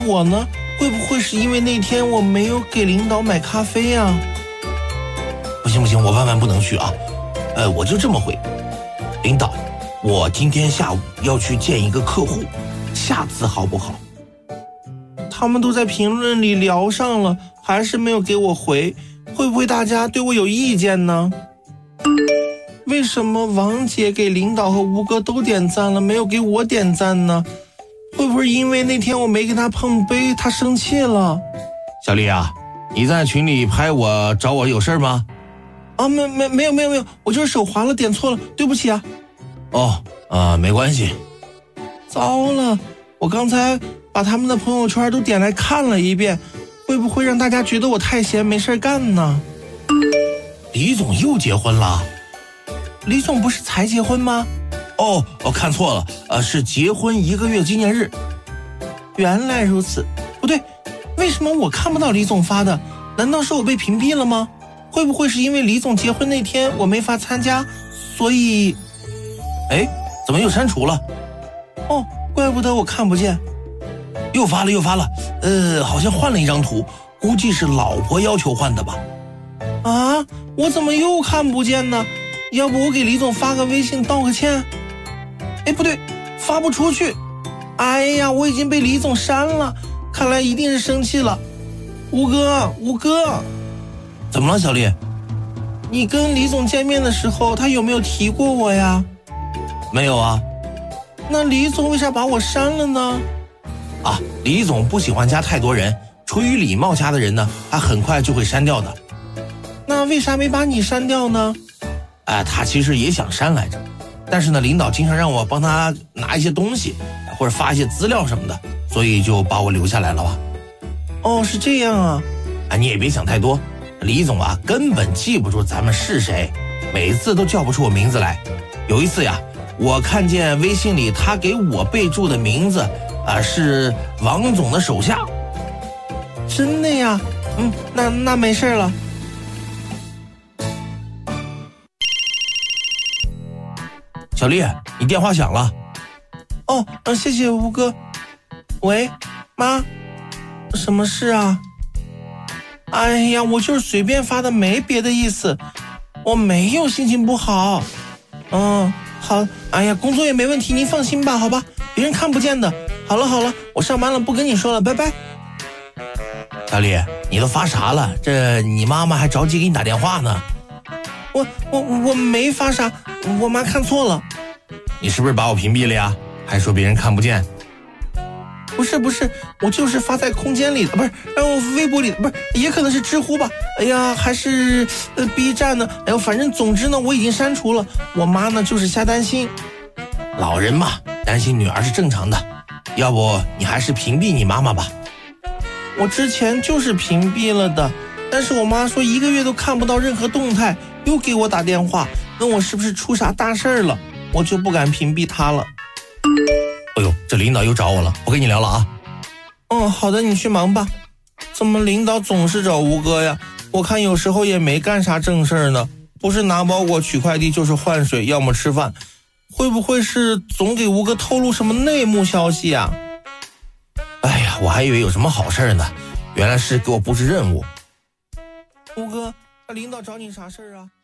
我呢，会不会是因为那天我没有给领导买咖啡呀？不行，我万万不能去啊！我就这么回，领导，我今天下午要去见一个客户，下次好不好？他们都在评论里聊上了，还是没有给我回，会不会大家对我有意见呢？为什么王姐给领导和吴哥都点赞了，没有给我点赞呢？会不会因为那天我没跟他碰杯，他生气了？小丽啊，你在群里拍我找我有事吗？啊，没有，我就是手滑了，点错了，对不起啊。没关系。糟了，我刚才把他们的朋友圈都点来看了一遍，会不会让大家觉得我太闲没事干呢？李总又结婚了？李总不是才结婚吗？看错了，是结婚1个月纪念日。原来如此，不对，为什么我看不到李总发的？难道是我被屏蔽了吗？会不会是因为李总结婚那天我没法参加，所以……怎么又删除了？怪不得我看不见。又发了，好像换了一张图，估计是老婆要求换的吧。啊，我怎么又看不见呢？要不我给李总发个微信道个歉？不对，发不出去。哎呀，我已经被李总删了，看来一定是生气了。吴哥，怎么了，小丽？你跟李总见面的时候，他有没有提过我呀？没有啊。那李总为啥把我删了呢？李总不喜欢加太多人，出于礼貌加的人呢，他很快就会删掉的。那为啥没把你删掉呢？他其实也想删来着，但是呢，领导经常让我帮他拿一些东西，或者发一些资料什么的，所以就把我留下来了吧。是这样啊。你也别想太多，李总根本记不住咱们是谁，每次都叫不出我名字来。有一次呀，我看见微信里他给我备注的名字是王总的手下。真的呀？那没事了。小丽，你电话响了。谢谢吴哥。喂，妈，什么事啊？哎呀，我就是随便发的，没别的意思，我没有心情不好。好，哎呀，工作也没问题，您放心吧，好吧，别人看不见的。好了，我上班了，不跟你说了，拜拜。小丽，你都发啥了？这你妈妈还着急给你打电话呢。我没发啥，我妈看错了。你是不是把我屏蔽了呀？还说别人看不见？不是，我就是发在空间里的，不是，我微博里的，不是，也可能是知乎吧。哎呀，还是B 站呢。反正总之呢，我已经删除了。我妈呢就是瞎担心，老人嘛，担心女儿是正常的。要不你还是屏蔽你妈妈吧。我之前就是屏蔽了的，但是我妈说1个月都看不到任何动态，又给我打电话，问我是不是出啥大事了，我就不敢屏蔽她了。这领导又找我了，不跟你聊了啊。好的，你去忙吧。怎么领导总是找吴哥呀？我看有时候也没干啥正事呢，不是拿包裹取快递就是换水，要么吃饭。会不会是总给吴哥透露什么内幕消息啊？哎呀，我还以为有什么好事呢，原来是给我布置任务。吴哥，那领导找你啥事啊？